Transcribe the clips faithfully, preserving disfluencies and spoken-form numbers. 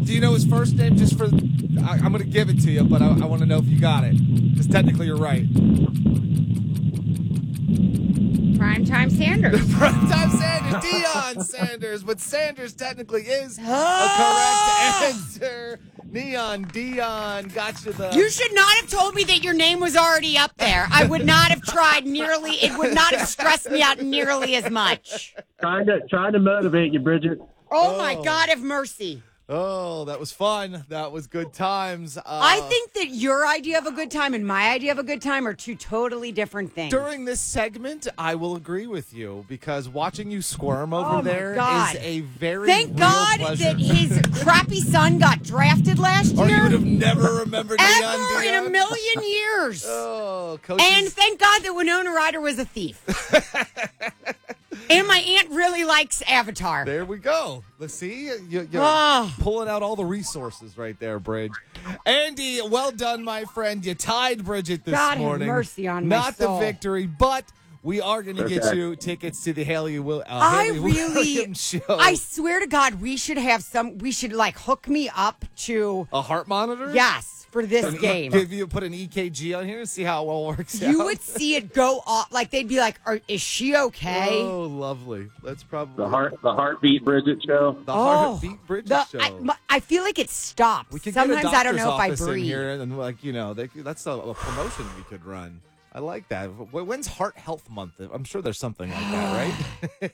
do you know his first name? Just for, I, I'm going to give it to you, but I, I want to know if you got it. Because technically you're right. Primetime Sanders. Primetime Sanders. Deion Sanders. But Sanders technically is a correct answer. Neon, Deion, got you the... You should not have told me that your name was already up there. I would not have tried nearly... It would not have stressed me out nearly as much. Trying to, trying to motivate you, Bridget. Oh, oh. my God of mercy. Oh, that was fun. That was good times. Uh, I think that your idea of a good time and my idea of a good time are two totally different things. During this segment, I will agree with you because watching you squirm over oh there God. is a very Thank real God pleasure. that his crappy son got drafted last year. Or you would have never remembered Ever Deion, in Deion. a million years. Oh, coaches. And thank God that Winona Ryder was a thief. And my aunt really likes Avatar. There we go. Let's see. You, you're oh. pulling out all the resources right there, Bridge. Andy, well done, my friend. You tied Bridget this God morning. have mercy on my Not soul. the victory, but we are going to Okay. get you tickets to the Haley, Will, uh, I Haley really, Williams show. I swear to God, we should have some, we should like hook me up to. A heart monitor? Yes. For this And game. Give you put an E K G on here and see how it all works out. You would see it go off. Like, they'd be like, Are, is she okay? Oh, lovely. That's probably The heart, the heartbeat Bridget show. the Oh, Heartbeat Bridget the- show. I, my- I feel like it stops. we could Sometimes get a I don't know if I doctor's office in breathe. here and like you know they, that's a, a promotion we could run. I like that. When's Heart Health Month? I'm sure there's something like that, right?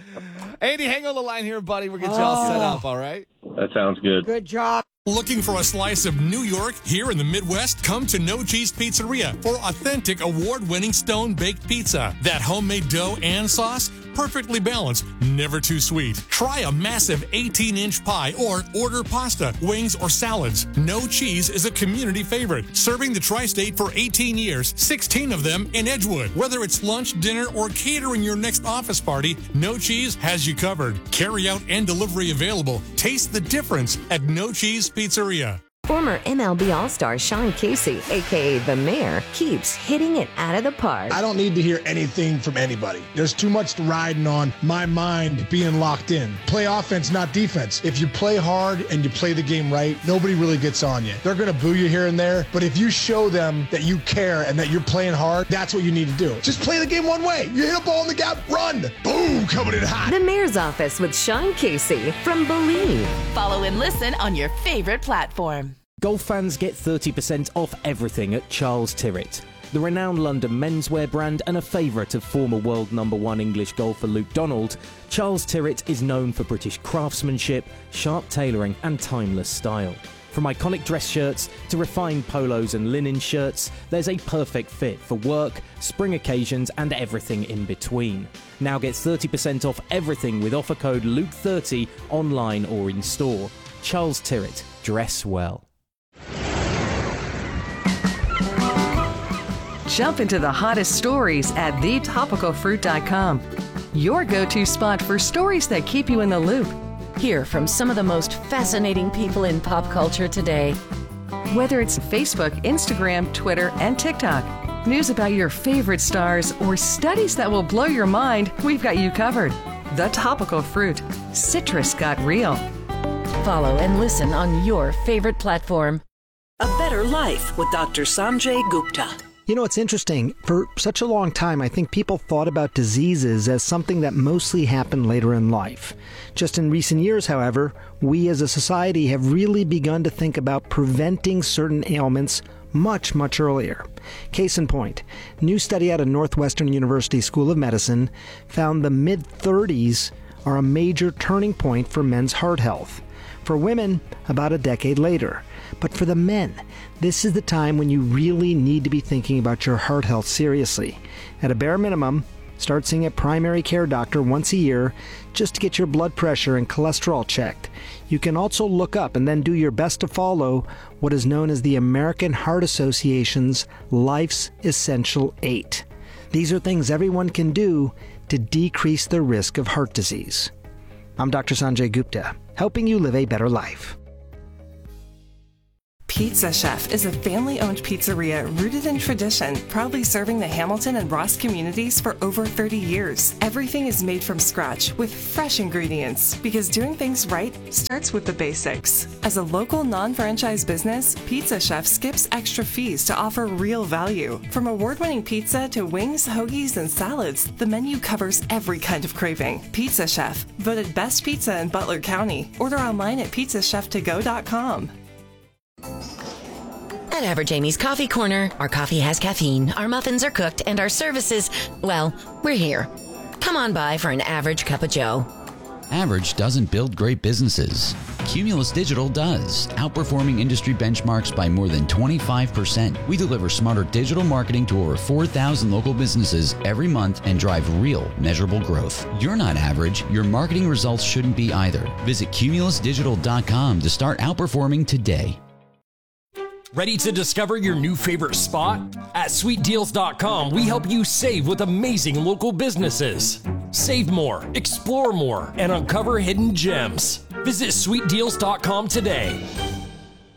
Andy, hang on the line here, buddy. We'll get you all set up, all right? That sounds good. Good job. Looking for a slice of New York here in the Midwest? Come to No Cheese Pizzeria for authentic award-winning stone-baked pizza. That homemade dough and sauce, perfectly balanced, never too sweet. Try a massive eighteen-inch pie or order pasta, wings, or salads. No Cheese is a community favorite, serving the tri-state for eighteen years, sixteen of them in Edgewood. Whether it's lunch, dinner, or catering your next office party, No Cheese has you covered. Carry out and delivery available. Taste the difference at No Cheese Pizzeria. Former M L B All-Star Sean Casey, a k a. The Mayor, keeps hitting it out of the park. I don't need to hear anything from anybody. There's too much riding on my mind being locked in. Play offense, not defense. If you play hard and you play the game right, nobody really gets on you. They're going to boo you here and there, but if you show them that you care and that you're playing hard, that's what you need to do. Just play the game one way. You hit a ball in the gap, run. Boom, coming in hot. The Mayor's Office with Sean Casey from Believe. Follow and listen on your favorite platform. Golf fans get thirty percent off everything at Charles Tyrrett. The renowned London menswear brand and a favourite of former world number one English golfer Luke Donald, Charles Tyrrett is known for British craftsmanship, sharp tailoring and timeless style. From iconic dress shirts to refined polos and linen shirts, there's a perfect fit for work, spring occasions and everything in between. Now get thirty percent off everything with offer code Luke thirty online or in store. Charles Tyrrett, dress well. Jump into the hottest stories at the topical fruit dot com. Your go-to spot for stories that keep you in the loop. Hear from some of the most fascinating people in pop culture today. Whether it's Facebook, Instagram, Twitter, and TikTok, news about your favorite stars, or studies that will blow your mind, we've got you covered. The Topical Fruit. Citrus got real. Follow and listen on your favorite platform. A Better Life with Doctor Sanjay Gupta. You know, it's interesting. For such a long time, I think people thought about diseases as something that mostly happened later in life. Just in recent years, however, we as a society have really begun to think about preventing certain ailments much, much earlier. Case in point, new study out of Northwestern University School of Medicine found the mid-thirties are a major turning point for men's heart health. For women, about a decade later. But for the men, this is the time when you really need to be thinking about your heart health seriously. At a bare minimum, start seeing a primary care doctor once a year just to get your blood pressure and cholesterol checked. You can also look up and then do your best to follow what is known as the American Heart Association's Life's Essential Eight. These are things everyone can do to decrease the risk of heart disease. I'm Doctor Sanjay Gupta, helping you live a better life. Pizza Chef is a family-owned pizzeria rooted in tradition, proudly serving the Hamilton and Ross communities for over thirty years. Everything is made from scratch with fresh ingredients because doing things right starts with the basics. As a local non-franchise business, Pizza Chef skips extra fees to offer real value. From award-winning pizza to wings, hoagies, and salads, the menu covers every kind of craving. Pizza Chef, voted best pizza in Butler County. Order online at pizza chef to go dot com. At Average Amy's Coffee Corner, our coffee has caffeine, our muffins are cooked, and our services, well, we're here. Come on by for an average cup of joe. Average doesn't build great businesses. Cumulus Digital does, outperforming industry benchmarks by more than twenty-five percent. We deliver smarter digital marketing to over four thousand local businesses every month and drive real, measurable growth. You're not average. Your marketing results shouldn't be either. Visit cumulus digital dot com to start outperforming today. Ready to discover your new favorite spot? At sweet deals dot com, we help you save with amazing local businesses. Save more, explore more, and uncover hidden gems. Visit sweet deals dot com today.